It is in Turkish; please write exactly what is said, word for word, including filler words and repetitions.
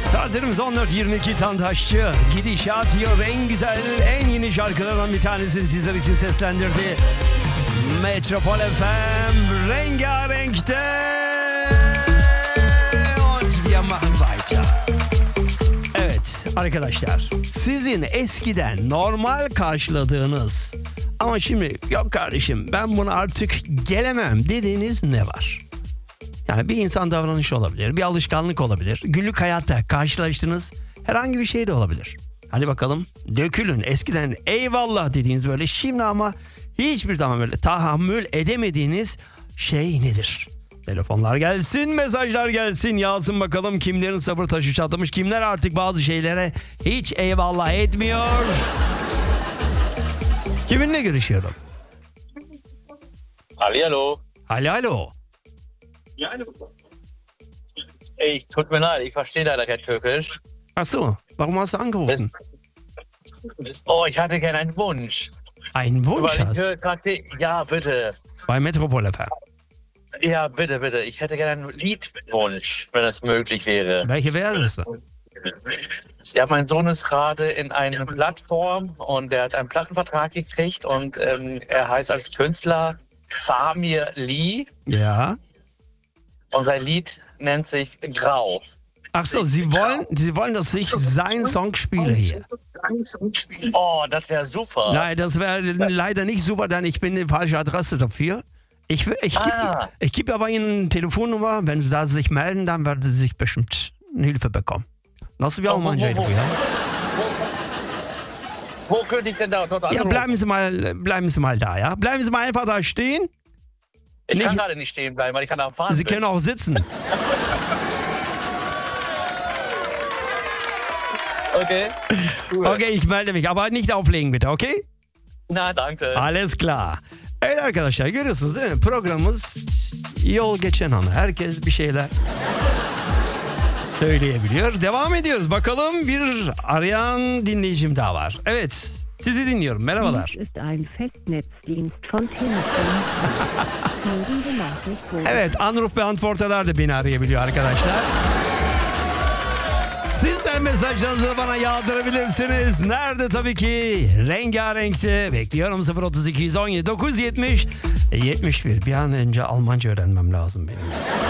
Saatlerimiz on dört yirmi iki Tandaşçı. Gidişat diyor, en güzel, en yeni şarkılardan bir tanesini sizler için seslendirdi. Metropol F M rengarenkte. Evet arkadaşlar, sizin eskiden normal karşıladığınız ama şimdi yok kardeşim ben buna artık gelemem dediğiniz ne var? Yani bir insan davranışı olabilir, bir alışkanlık olabilir, günlük hayatta karşılaştığınız herhangi bir şey de olabilir. Hadi bakalım dökülün, eskiden eyvallah dediğiniz böyle, şimdi ama hiçbir zaman böyle tahammül edemediğiniz şey nedir? Telefonlar gelsin, mesajlar gelsin, yazsın bakalım kimlerin sabır taşı çatlamış, kimler artık bazı şeylere hiç eyvallah etmiyor. Kiminle görüşüyorum? Hallihallo. Alo alo. Ey, tut mir leid, ich verstehe leider kein Türkisch. Ach so, warum hast du angerufen? Oh, ich hatte gerne einen Wunsch. Ein Wunsch Weil ich hast? höre gerade, die- ja, bitte. Bei Metropol F M. Ja, bitte, bitte. Ich hätte gerne einen Liedwunsch, wenn es möglich wäre. Welche wäre das? Ja, mein Sohn ist gerade in einer Plattform und der hat einen Plattenvertrag gekriegt und ähm, er heißt als Künstler Samir Lee Ja. und sein Lied nennt sich Grau. Ach so, Sie wollen, Sie wollen, dass ich seinen Song spiele hier. Oh, das wäre super. Nein, das wäre leider nicht super, denn ich bin die falsche Adresse dafür. Ich, ich, Ah. ich, ich gebe aber Ihnen eine Telefonnummer. Wenn Sie da sich melden, dann werden Sie sich bestimmt Hilfe bekommen. Nasıl bir Oh, Almanca wo, wo, bu wo? ya? Wo könnte ich denn da dort Ja, anrufen? bleiben Sie mal, bleiben Sie mal da, ja? Bleiben Sie mal einfach da stehen. Ich nicht- kann gerade nicht stehen bleiben, weil ich kann am Fahren Sie bin. können auch sitzen. Okay. Cool. Okay, ich melde mich, aber nicht auflegen bitte, okay? Na, danke. Alles klar. Evet arkadaşlar, görüyorsunuz değil mi? Programımız yol geçen an. Herkes bir şeyler söyleyebiliyor. Devam ediyoruz. Bakalım bir arayan dinleyicim daha var. Evet, sizi dinliyorum. Merhabalar. Dies ist ein Festnetzdienst von Telekom. Folgende Nachricht wurde Evet, Anruf Beantworter'lar da beni arayabiliyor arkadaşlar. Sizler mesajlarınızı bana yağdırabilirsiniz. Nerede? Tabii ki rengarenkte. Bekliyorum sıfır otuz iki yüz on yedi dokuz yüz yetmiş yetmiş bir. Bir an önce Almanca öğrenmem lazım benim.